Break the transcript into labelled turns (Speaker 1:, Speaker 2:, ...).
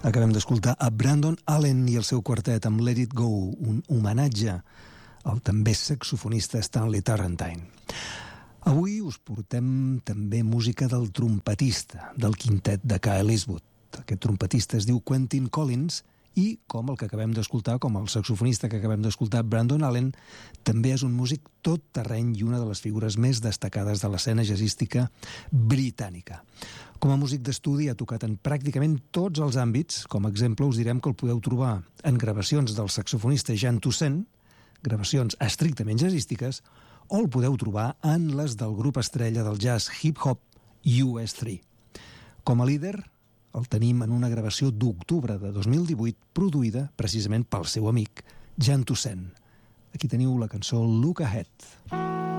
Speaker 1: Acabem d'escoltar a Brandon Allen i el seu quartet amb Let It Go, un homenatge al també saxofonista Stanley Turrentine. Avui us portem també música del trompetista del quintet de Kyle Eastwood. Aquest trompetista es diu Quentin Collins i, com el que acabem d'escoltar, com el saxofonista que acabem d'escoltar, Brandon Allen, també és un músic tot terreny i una de les figures més destacades de l'escena jazzística britànica. Com a músic d'estudi ha tocat en pràcticament tots els àmbits. Com a exemple us direm que el podeu trobar en gravacions del saxofonista Jan Toussaint, gravacions estrictament jazzístiques, o el podeu trobar en les del grup estrella del jazz hip-hop US3. Com a líder, el tenim en una gravació d'octubre de 2018 produïda precisament pel seu amic Jan Toussaint. Aquí teniu la cançó Look Ahead.